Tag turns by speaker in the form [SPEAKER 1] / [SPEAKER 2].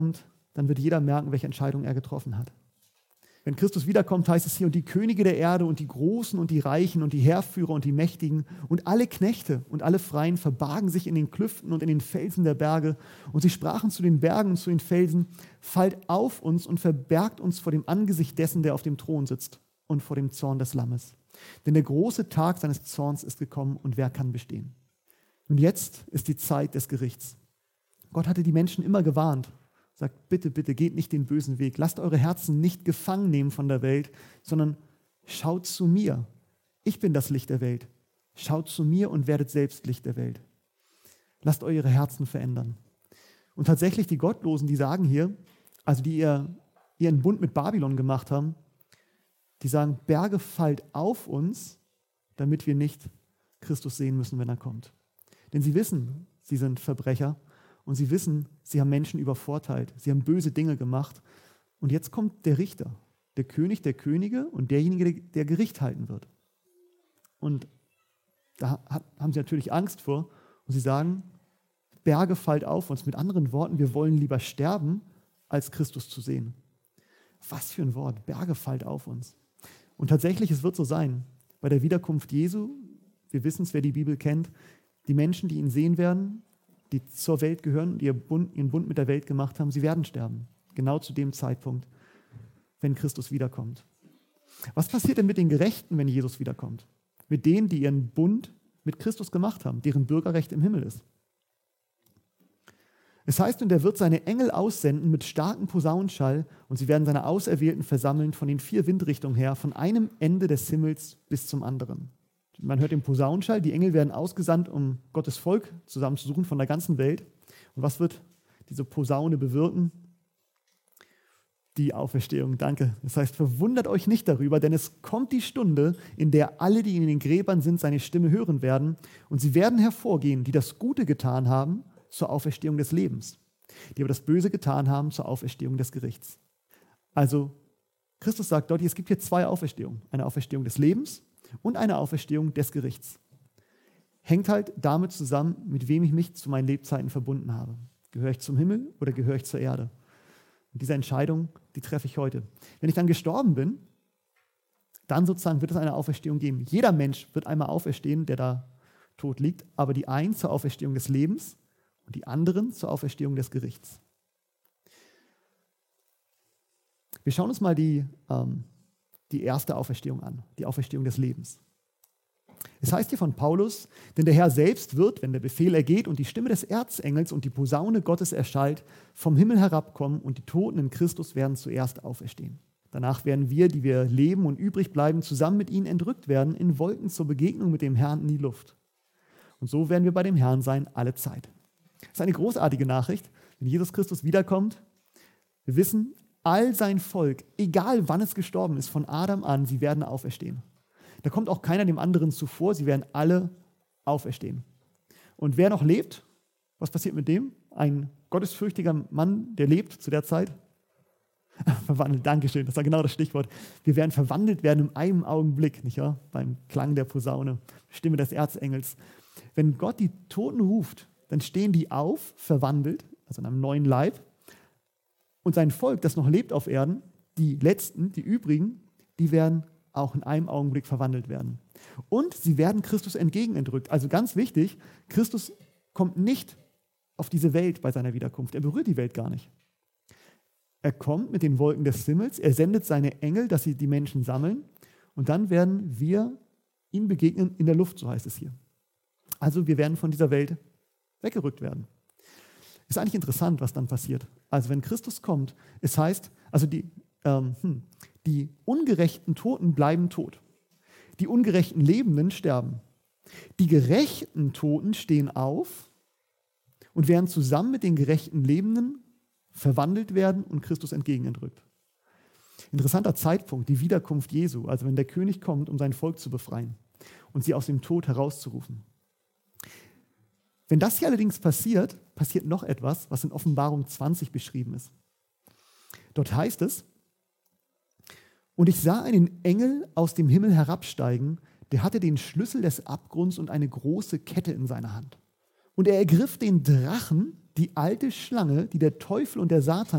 [SPEAKER 1] Und dann wird jeder merken, welche Entscheidung er getroffen hat. Wenn Christus wiederkommt, heißt es hier, und die Könige der Erde und die Großen und die Reichen und die Heerführer und die Mächtigen und alle Knechte und alle Freien verbargen sich in den Klüften und in den Felsen der Berge. Und sie sprachen zu den Bergen und zu den Felsen, fallt auf uns und verbergt uns vor dem Angesicht dessen, der auf dem Thron sitzt und vor dem Zorn des Lammes. Denn der große Tag seines Zorns ist gekommen und wer kann bestehen? Und jetzt ist die Zeit des Gerichts. Gott hatte die Menschen immer gewarnt. Sagt, bitte, bitte, geht nicht den bösen Weg. Lasst eure Herzen nicht gefangen nehmen von der Welt, sondern schaut zu mir. Ich bin das Licht der Welt. Schaut zu mir und werdet selbst Licht der Welt. Lasst eure Herzen verändern. Und tatsächlich die Gottlosen, die sagen hier, also die ihren Bund mit Babylon gemacht haben, die sagen, Berge fallt auf uns, damit wir nicht Christus sehen müssen, wenn er kommt. Denn sie wissen, sie sind Verbrecher. Und sie wissen, sie haben Menschen übervorteilt, sie haben böse Dinge gemacht. Und jetzt kommt der Richter, der König der Könige und derjenige, der Gericht halten wird. Und da haben sie natürlich Angst vor. Und sie sagen, Berge fallt auf uns. Mit anderen Worten, wir wollen lieber sterben, als Christus zu sehen. Was für ein Wort, Berge fallt auf uns. Und tatsächlich, es wird so sein, bei der Wiederkunft Jesu, wir wissen es, wer die Bibel kennt, die Menschen, die ihn sehen werden, die zur Welt gehören und ihren Bund mit der Welt gemacht haben, sie werden sterben. Genau zu dem Zeitpunkt, wenn Christus wiederkommt. Was passiert denn mit den Gerechten, wenn Jesus wiederkommt? Mit denen, die ihren Bund mit Christus gemacht haben, deren Bürgerrecht im Himmel ist. Es heißt, und er wird seine Engel aussenden mit starkem Posaunenschall und sie werden seine Auserwählten versammeln von den 4 Windrichtungen her, von einem Ende des Himmels bis zum anderen. Man hört den Posaunenschall, die Engel werden ausgesandt, um Gottes Volk zusammenzusuchen von der ganzen Welt. Und was wird diese Posaune bewirken? Die Auferstehung, danke. Das heißt, verwundert euch nicht darüber, denn es kommt die Stunde, in der alle, die in den Gräbern sind, seine Stimme hören werden. Und sie werden hervorgehen, die das Gute getan haben, zur Auferstehung des Lebens. Die aber das Böse getan haben, zur Auferstehung des Gerichts. Also, Christus sagt dort, es gibt hier 2 Auferstehungen. Eine Auferstehung des Lebens und eine Auferstehung des Gerichts. Hängt halt damit zusammen, mit wem ich mich zu meinen Lebzeiten verbunden habe. Gehöre ich zum Himmel oder gehöre ich zur Erde? Und diese Entscheidung, die treffe ich heute. Wenn ich dann gestorben bin, dann sozusagen wird es eine Auferstehung geben. Jeder Mensch wird einmal auferstehen, der da tot liegt, aber die einen zur Auferstehung des Lebens und die anderen zur Auferstehung des Gerichts. Wir schauen uns mal die erste Auferstehung an, die Auferstehung des Lebens. Es heißt hier von Paulus, denn der Herr selbst wird, wenn der Befehl ergeht und die Stimme des Erzengels und die Posaune Gottes erschallt, vom Himmel herabkommen und die Toten in Christus werden zuerst auferstehen. Danach werden wir, die wir leben und übrig bleiben, zusammen mit ihnen entrückt werden in Wolken zur Begegnung mit dem Herrn in die Luft. Und so werden wir bei dem Herrn sein alle Zeit. Das ist eine großartige Nachricht, wenn Jesus Christus wiederkommt. Wir wissen, all sein Volk, egal wann es gestorben ist, von Adam an, sie werden auferstehen. Da kommt auch keiner dem anderen zuvor, sie werden alle auferstehen. Und wer noch lebt, was passiert mit dem? Ein gottesfürchtiger Mann, der lebt zu der Zeit? Verwandelt, Dankeschön, das war genau das Stichwort. Wir werden verwandelt werden in einem Augenblick, nicht wahr? Beim Klang der Posaune, Stimme des Erzengels. Wenn Gott die Toten ruft, dann stehen die auf, verwandelt, also in einem neuen Leib. Und sein Volk, das noch lebt auf Erden, die Letzten, die Übrigen, die werden auch in einem Augenblick verwandelt werden. Und sie werden Christus entgegenentrückt. Also ganz wichtig, Christus kommt nicht auf diese Welt bei seiner Wiederkunft. Er berührt die Welt gar nicht. Er kommt mit den Wolken des Himmels, er sendet seine Engel, dass sie die Menschen sammeln und dann werden wir ihm begegnen in der Luft, so heißt es hier. Also wir werden von dieser Welt weggerückt werden. Ist eigentlich interessant, was dann passiert. Also wenn Christus kommt, es heißt, also die ungerechten Toten bleiben tot. Die ungerechten Lebenden sterben. Die gerechten Toten stehen auf und werden zusammen mit den gerechten Lebenden verwandelt werden und Christus entgegenentrückt. Interessanter Zeitpunkt, die Wiederkunft Jesu, also wenn der König kommt, um sein Volk zu befreien und sie aus dem Tod herauszurufen. Wenn das hier allerdings passiert, passiert noch etwas, was in Offenbarung 20 beschrieben ist. Dort heißt es, und ich sah einen Engel aus dem Himmel herabsteigen, der hatte den Schlüssel des Abgrunds und eine große Kette in seiner Hand. Und er ergriff den Drachen, die alte Schlange, die der Teufel und der Satan